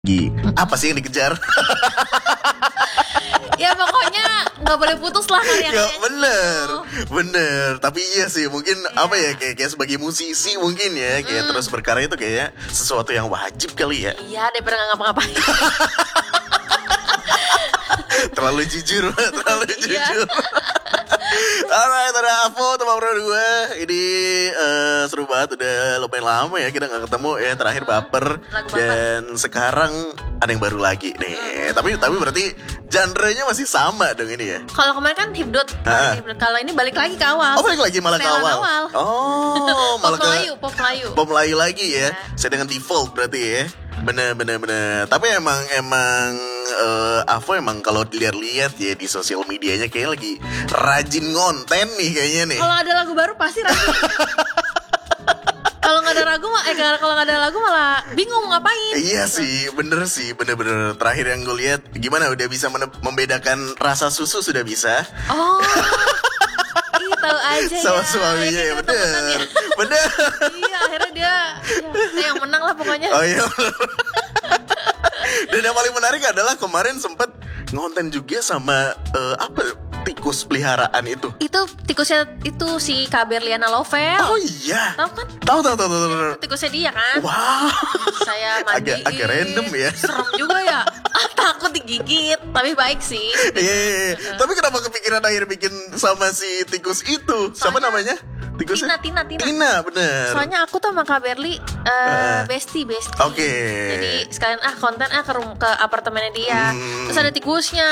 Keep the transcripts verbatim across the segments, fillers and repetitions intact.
Gi, apa sih yang dikejar? Ya pokoknya nggak boleh putus lah Ya karya-karyanya. bener, gitu. bener. Tapi iya sih, mungkin Iya. apa ya kayak, kayak sebagai musisi mungkin ya, kayak terus berkarya itu kayak sesuatu yang wajib kali ya. Iya daripada nggak ngapa-ngapain. Terlalu jujur, terlalu Iya. jujur. Alright, ada Avo teman bro gue. Ini eh, seru banget, udah lumayan lama ya kita nggak ketemu ya. Terakhir baper Lagu Baper. dan sekarang ada yang baru lagi nih. Tapi tapi berarti genre-nya masih sama dong ini ya. Kalau kemarin kan hipdot, Ah. kalau ini balik lagi ke awal. Oh balik lagi malah ke Setelan awal. awal. Oh Pop malah ke Melayu, pop Melayu. Pop Melayu lagi ya. Ya. Saya dengan default berarti ya. Bener bener bener. Tapi emang emang eh, Avo emang kalau dilihat-lihat ya di sosial medianya kayak lagi rajin ngonten nih kayaknya nih. Kalau ada lagu baru pasti ragu. Kalau nggak ada lagu mah, eh kalau nggak ada lagu malah bingung mau ngapain. Iya sih, bener sih, bener-bener. Terakhir yang gue lihat, gimana udah bisa mene- membedakan rasa susu sudah bisa Oh, ih tahu aja ya. sama suaminya ya, Akhirnya kita temenan bener, ya. bener. Iya akhirnya dia, ya, dia yang menang lah pokoknya. Oh iya. Dan yang paling menarik adalah kemarin sempet ngonten juga sama eh, apa tikus peliharaan itu. Itu tikusnya itu si Kak Berliana Lovel. Oh iya. Tahu kan? Tahu tahu tahu tahu. tahu. Tikusnya dia kan. Wow. Saya Agak mandiin. agak random ya. Serem juga ya. Ah, takut digigit, tapi baik sih. Iya, iya, iya. Tapi kenapa kepikiran akhirnya bikin sama si tikus itu? Siapa Soalnya- namanya? Tikusnya? Tina, Tina, Tina. Tina, bener. Soalnya aku tuh sama Kak Berli Eh. uh, bestie, bestie. Oke. Jadi sekalian ah konten ah ke rum- ke apartemennya dia. Hmm. Terus ada tikusnya.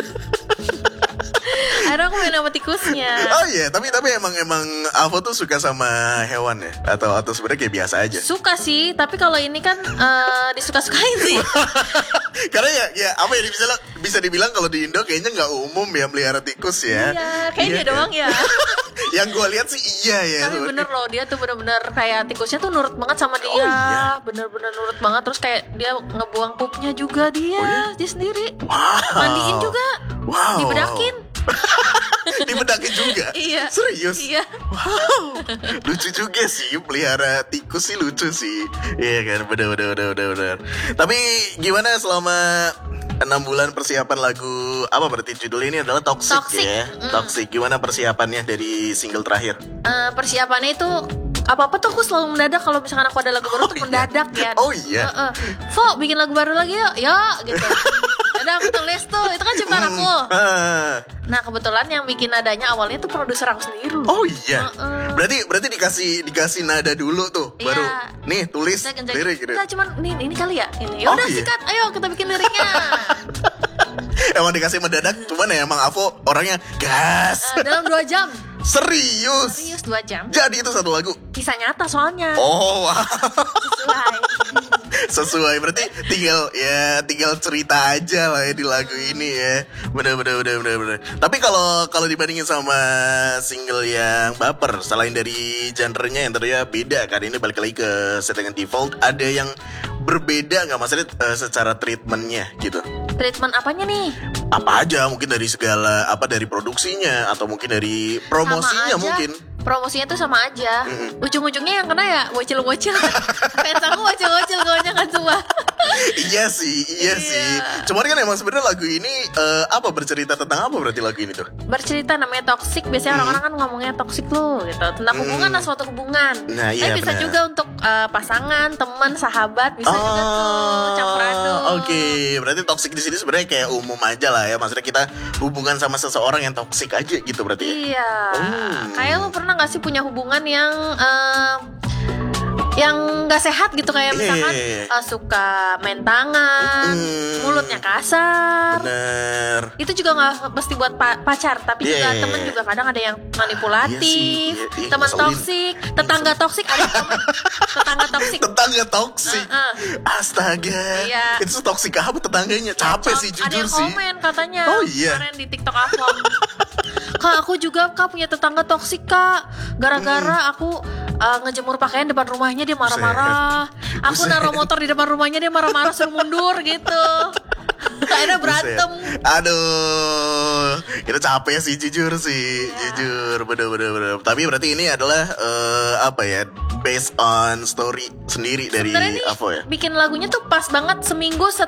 Akhirnya aku main sama tikusnya. Oh iya, tapi tapi emang emang Avo tuh suka sama hewan ya? Atau atau sebenarnya kayak biasa aja? Suka sih, tapi kalau ini kan eh, disuka-sukain sih. Karena ya ya apa ya bisa bisa dibilang kalau di Indo kayaknya nggak umum ya melihara tikus ya. Iya, kayaknya Iya, doang ya. Yang gue lihat sih iya ya. Tapi bener loh, dia tuh bener-bener kayak tikusnya tuh nurut banget sama dia. Oh, iya. Bener-bener nurut banget. Terus kayak dia ngebuang pupnya juga dia, Oh, iya? dia sendiri. Wow. Mandiin juga. Wow. Dibedakin. Dibedakin juga. Iya. Serius. Iya. Wow. Lucu juga sih pelihara tikus sih lucu sih. Iya kan, bener bener bener bener bener. Tapi gimana selama enam bulan persiapan lagu apa berarti judul ini adalah Toxic, Toxic, ya? mm. Toxic. Gimana persiapannya dari single terakhir? Eh, persiapannya itu apa-apa tuh aku selalu mendadak. Kalau misalkan aku ada lagu baru Oh, tuh iya. mendadak ya. Oh, iya. Heeh. Vo, bikin lagu baru lagi yuk. Yuk gitu. Ada aku tulis tuh, itu kan ciptaan aku. Ah. Nah kebetulan yang bikin nadanya awalnya tuh produser aku sendiri loh. Oh iya. Heeh. Berarti berarti dikasih dikasih nada dulu tuh, Iya. baru nih tulis Saya kerja- lirik gitu. Enggak, cuman nih ini kali ya ini. Oh, Yaudah iya. sikat, ayo kita bikin liriknya. Emang dikasih mendadak, cuman ya emang Avo orangnya gas. Eh, dalam dua jam. Serius. Serius dua jam. Jadi itu satu lagu. Kisah nyata soalnya. Oh, wow. Sesuai. Sesuai berarti tinggal ya tinggal cerita aja lah ya di lagu ini ya. Bener bener bener bener bener. Tapi kalau kalau dibandingin sama single yang Baper, selain dari genrenya yang ternyata beda kan, ini balik lagi ke settingan default, ada yang berbeda nggak maksudnya eh, secara treatmentnya gitu? Treatment apanya nih? Apa aja mungkin dari segala apa dari produksinya atau mungkin dari promosinya Sama aja. mungkin. Promosinya tuh sama aja. Mm-mm. Ujung-ujungnya yang kena ya bocil-bocil. Fans aku bocil-bocil kebanyakan kan semua. Iya sih, iya Iya. sih. Cuman kan emang sebenarnya lagu ini eh, apa bercerita tentang apa berarti lagu ini tuh? Bercerita namanya toxic. Biasanya orang-orang kan ngomongnya toxic loh gitu. Tentang Hmm. hubungan lah, suatu hubungan. Nah, iya, Tapi bisa benar. juga untuk eh, pasangan, teman, sahabat, bisa juga tuh campur aduk. Oh, Oke, berarti toxic di sini sebenarnya kayak umum aja lah ya. Maksudnya kita hubungan sama seseorang yang toxic aja gitu berarti. ya? Iya. Hmm. Kayak lo pernah gak sih punya hubungan yang eh, yang gak sehat gitu, kayak Iya, misalkan iya, iya. eh, suka main tangan, Hmm. mulutnya kasar. Bener. Itu juga gak mesti buat pa- pacar, tapi juga Iya. temen juga kadang ada yang manipulatif, Iya sih, iya, iya, teman ngeselin. toksik, tetangga toksik, ada teman tetangga toksik. Tetangga toxic. Heeh. Astaga. Iya. Itu toxic apa tetangganya? Capek sih Ada jujur yang sih. komen katanya Oh, iya. kemarin di TikTok aku. Kak, aku juga kak punya tetangga toksik kak. Gara-gara Hmm. aku uh, ngejemur pakaian depan rumahnya dia marah-marah. Aku Buset. naruh motor di depan rumahnya dia marah-marah suruh mundur gitu. Akhirnya berantem. Buset. Aduh, itu capek sih jujur sih, Iya. jujur, bener-bener. bener. Tapi berarti ini adalah eh, apa ya, based on story sendiri dari Sebenarnya nih Avo ya. bikin lagunya tuh pas banget seminggu